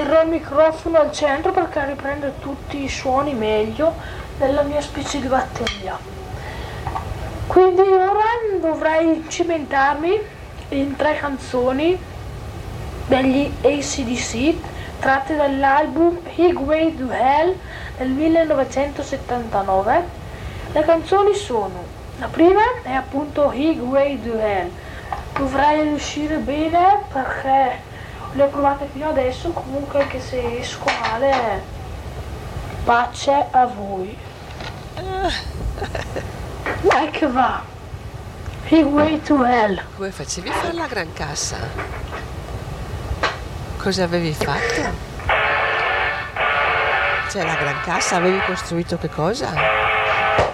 terrò il microfono al centro perché riprende tutti i suoni meglio della mia specie di batteria. Quindi ora dovrei cimentarmi in 3 canzoni degli AC/DC tratte dall'album Highway to Hell del 1979. Le canzoni sono: la prima è appunto Highway to Hell. Dovrei riuscire bene perché le ho provate fino adesso, comunque anche se esco male, pace a voi. Dai che va! Highway to Hell. Come facevi a fare la gran cassa? Cosa avevi fatto? Cioè, la gran cassa avevi costruito che cosa?